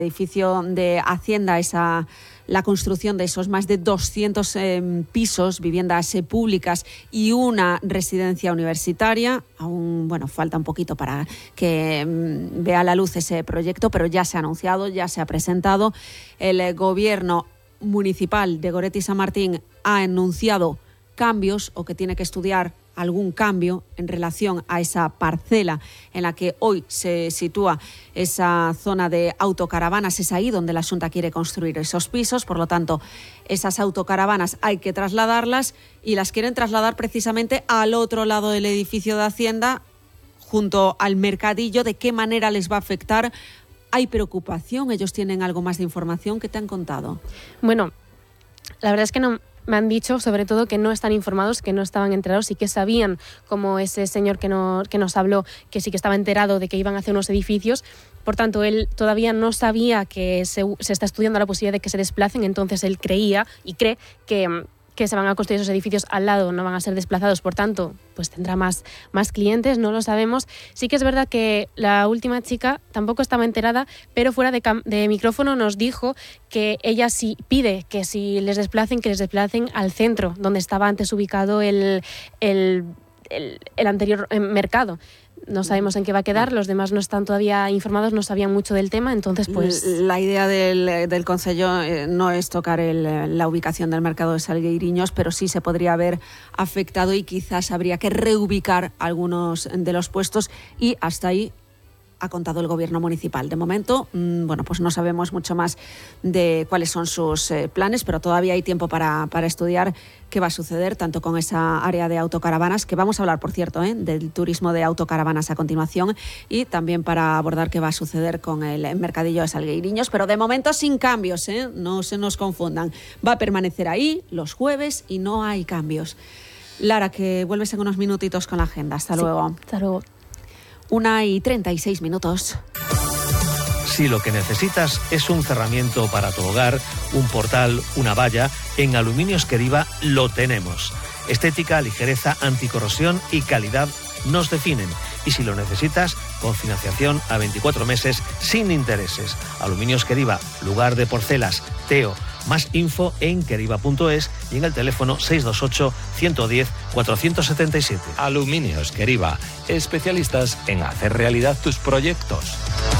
edificio de Hacienda, la construcción de esos más de 200 pisos, viviendas públicas y una residencia universitaria. Aún, falta un poquito para que vea la luz ese proyecto, pero ya se ha anunciado, ya se ha presentado. El gobierno municipal de Goretti y San Martín ha anunciado cambios, o que tiene que estudiar algún cambio en relación a esa parcela en la que hoy se sitúa esa zona de autocaravanas. Es ahí donde la Xunta quiere construir esos pisos. Por lo tanto, esas autocaravanas hay que trasladarlas, y las quieren trasladar precisamente al otro lado del edificio de Hacienda, junto al mercadillo. ¿De qué manera les va a afectar? ¿Hay preocupación? ¿Ellos tienen algo más de información? ¿Qué te han contado? Bueno, la verdad es que no. Me han dicho, sobre todo, que no están informados, que no estaban enterados y que sabían, como ese señor que nos habló, que sí que estaba enterado de que iban a hacer unos edificios. Por tanto, él todavía no sabía que se está estudiando la posibilidad de que se desplacen. Entonces él creía y cree que se van a construir esos edificios al lado, no van a ser desplazados. Por tanto, pues tendrá más clientes, no lo sabemos. Sí que es verdad que la última chica tampoco estaba enterada, pero fuera de micrófono nos dijo que ella sí pide que si les desplacen, que les desplacen al centro, donde estaba antes ubicado el anterior mercado. No sabemos en qué va a quedar, los demás no están todavía informados, no sabían mucho del tema, entonces pues... La idea del Concello no es tocar la ubicación del mercado de Salgueiriños, pero sí se podría haber afectado y quizás habría que reubicar algunos de los puestos, y hasta ahí ha contado el gobierno municipal. De momento, pues no sabemos mucho más de cuáles son sus planes, pero todavía hay tiempo para estudiar qué va a suceder, tanto con esa área de autocaravanas, que vamos a hablar, por cierto, del turismo de autocaravanas a continuación, y también para abordar qué va a suceder con el mercadillo de Salgueiriños, pero de momento sin cambios, no se nos confundan. Va a permanecer ahí los jueves y no hay cambios. Lara, que vuelves en unos minutitos con la agenda. Hasta luego. Hasta luego. 1:36. Si lo que necesitas es un cerramiento para tu hogar, un portal, una valla, en Aluminios Queriva lo tenemos. Estética, ligereza, anticorrosión y calidad nos definen. Y si lo necesitas, con financiación a 24 meses sin intereses. Aluminios Queriva, lugar de porcelas, Teo. Más info en queriva.es y en el teléfono 628 110 477. Aluminios Queriva, especialistas en hacer realidad tus proyectos.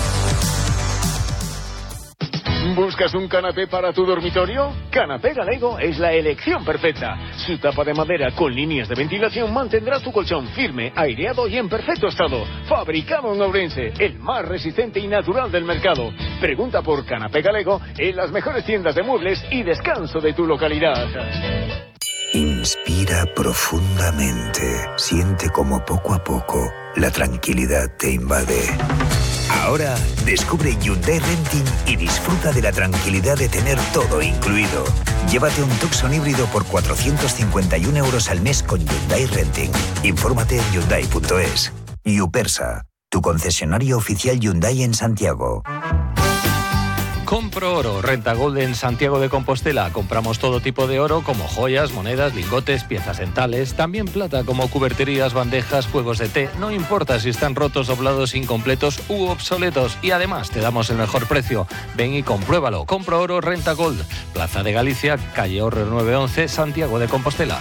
¿Buscas un canapé para tu dormitorio? Canapé Galego es la elección perfecta. Su tapa de madera con líneas de ventilación mantendrá tu colchón firme, aireado y en perfecto estado. Fabricado en Ourense, el más resistente y natural del mercado. Pregunta por Canapé Galego en las mejores tiendas de muebles y descanso de tu localidad. Inspira profundamente. Siente como poco a poco la tranquilidad te invade. Ahora descubre Hyundai Renting y disfruta de la tranquilidad de tener todo incluido. Llévate un Tucson híbrido por 451 euros al mes con Hyundai Renting. Infórmate en hyundai.es. Yupersa, tu concesionario oficial Hyundai en Santiago. Compro Oro, Renta Gold en Santiago de Compostela. Compramos todo tipo de oro, como joyas, monedas, lingotes, piezas dentales, también plata, como cuberterías, bandejas, juegos de té. No importa si están rotos, doblados, incompletos u obsoletos. Y además te damos el mejor precio. Ven y compruébalo. Compro Oro, Renta Gold. Plaza de Galicia, calle Orre 911, Santiago de Compostela.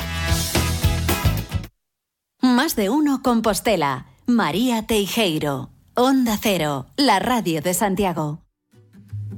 Más de uno Compostela. María Teijeiro. Onda Cero, la radio de Santiago.